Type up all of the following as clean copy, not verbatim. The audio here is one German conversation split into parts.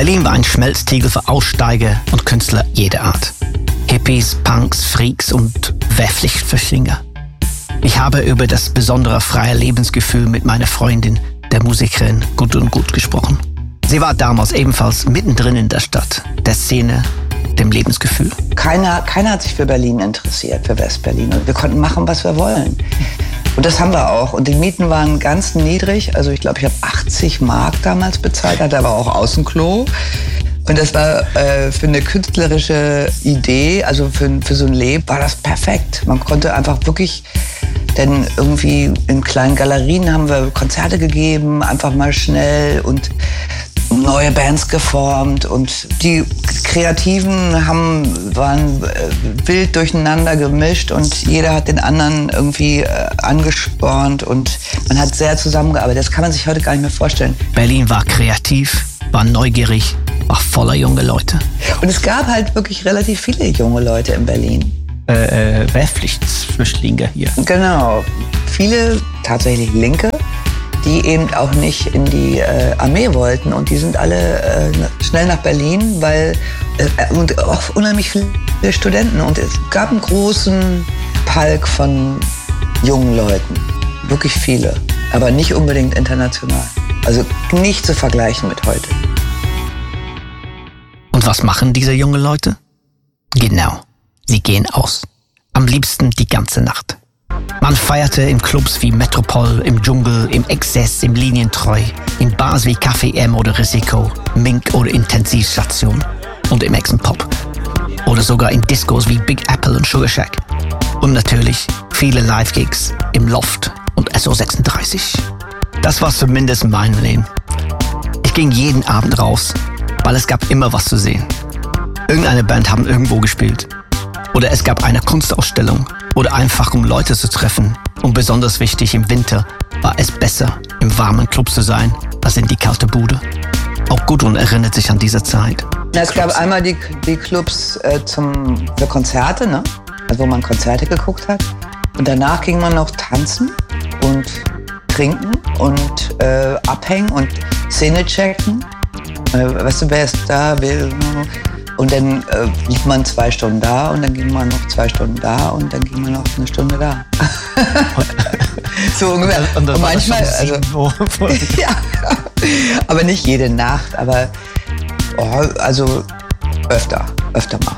Berlin war ein Schmelztiegel für Aussteiger und Künstler jeder Art. Hippies, Punks, Freaks und Wehrpflichtverschlinger. Ich habe über das besondere freie Lebensgefühl mit meiner Freundin, der Musikerin Gudrun Gut, gesprochen. Sie war damals ebenfalls mittendrin in der Stadt, der Szene, dem Lebensgefühl. Keiner hat sich für Berlin interessiert, für West-Berlin. Und wir konnten machen, was wir wollen. Und das haben wir auch. Und die Mieten waren ganz niedrig. Also ich glaube, ich habe 80 Mark damals bezahlt. Hatte aber auch Außenklo. Und das war für eine künstlerische Idee, also für so ein Leben, war das perfekt. Man konnte einfach wirklich, denn irgendwie in kleinen Galerien haben wir Konzerte gegeben, einfach mal schnell und neue Bands geformt. Und die Kreativen waren wild durcheinander gemischt und jeder hat den anderen irgendwie angespornt und man hat sehr zusammengearbeitet. Das kann man sich heute gar nicht mehr vorstellen. Berlin war kreativ, war neugierig, war voller junge Leute. Und es gab halt wirklich relativ viele junge Leute in Berlin. Wehrpflichtflüchtlinge hier. Genau. Viele tatsächlich Linke, die eben auch nicht in die Armee wollten. Und die sind alle schnell nach Berlin, weil und auch unheimlich viele Studenten. Und es gab einen großen Palk von jungen Leuten. Wirklich viele. Aber nicht unbedingt international. Also nicht zu vergleichen mit heute. Und was machen diese jungen Leute? Genau, sie gehen aus. Am liebsten die ganze Nacht. Man feierte in Clubs wie Metropol, im Dschungel, im Exzess, im Linientreu, in Bars wie Café M oder Risiko, Mink oder Intensivstation und im Exenpop. Oder sogar in Discos wie Big Apple und Sugar Shack. Und natürlich viele Live-Gigs im Loft und SO36. Das war zumindest mein Leben. Ich ging jeden Abend raus, weil es gab immer was zu sehen. Irgendeine Band haben irgendwo gespielt. Oder es gab eine Kunstausstellung. Oder einfach um Leute zu treffen. Und besonders wichtig im Winter war es besser, im warmen Club zu sein, als in die kalte Bude. Auch Gudrun erinnert sich an diese Zeit. Es gab einmal die Clubs für Konzerte, ne? Also wo man Konzerte geguckt hat. Und danach ging man noch tanzen und trinken und abhängen und Szene checken. Weißt du, wer ist da? Und dann blieb man 2 Stunden da und dann ging man noch 2 Stunden da und dann ging man noch 1 Stunde da. So ungefähr. Und manchmal, ja, aber nicht jede Nacht, aber also öfter mal.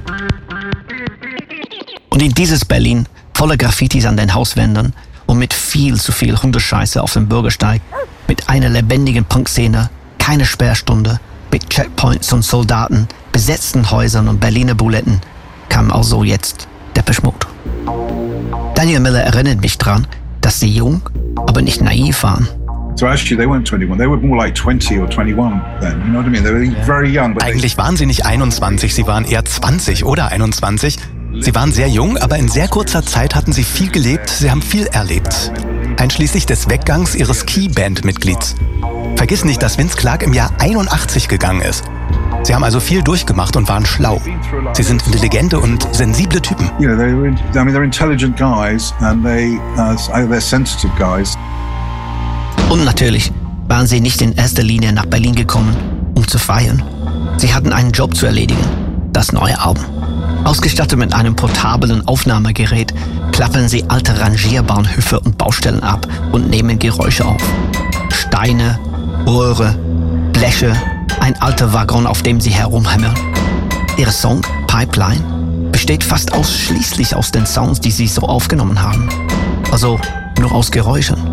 Und in dieses Berlin, voller Graffitis an den Hauswänden und mit viel zu viel Hundescheiße auf dem Bürgersteig, mit einer lebendigen Punkszene, keine Sperrstunde, mit Checkpoints und Soldaten, besetzten Häusern und Berliner Buletten, kam also jetzt Depeche Mode. Daniel Miller erinnert mich daran, dass sie jung, aber nicht naiv waren. So actually they weren't 21, they were more like 20 or 21 then, you know what I mean? They were very young. Eigentlich waren sie nicht 21, sie waren eher 20 oder 21. Sie waren sehr jung, aber in sehr kurzer Zeit hatten sie viel gelebt, sie haben viel erlebt. Einschließlich des Weggangs ihres Key-Band-Mitglieds. Vergiss nicht, dass Vince Clarke im Jahr 81 gegangen ist. Sie haben also viel durchgemacht und waren schlau. Sie sind intelligente und sensible Typen. You know, they're intelligent guys and they're sensitive guys. Und natürlich waren sie nicht in erster Linie nach Berlin gekommen, um zu feiern. Sie hatten einen Job zu erledigen, das neue Album. Ausgestattet mit einem portablen Aufnahmegerät klappern sie alte Rangierbahnhöfe und Baustellen ab und nehmen Geräusche auf. Steine, Rohre, Bleche, ein alter Waggon, auf dem sie herumhämmern. Ihr Song Pipeline besteht fast ausschließlich aus den Sounds, die sie so aufgenommen haben. Also nur aus Geräuschen.